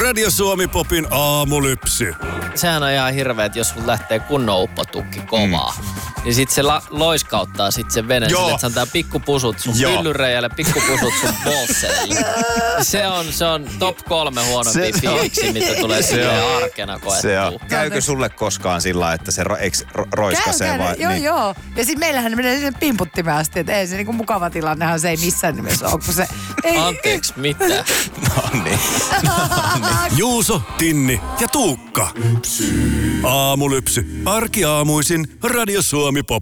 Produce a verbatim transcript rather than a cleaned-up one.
Radio Suomi Popin aamulypsy. Sehän on ihan hirveä, että jos sun lähtee kunnon uppotukki kovaa, mm. niin sit se la- loiskauttaa sit sen veneen sille, että se antaa pikkupusut sun pyllyreijälle, pikkupusut sun bolseille. Se on, se on top kolme huonompia fiiliksi, mitä tulee silleen arkena koettua. Käykö sulle koskaan sillä, että se ro- eks, ro- roiskasee käy, vai? Joo, niin. joo. Ja sit meillähän menee sinne pimputtimeen asti, että ei se niinku mukava tilannehan se ei missään nimessä ole, kun se... Ei, Anteeksi, mitä? No niin. Juuso, Tinni ja Tuukka. Aamulypsy. Arkiaamuisin Radio Suomi Pop.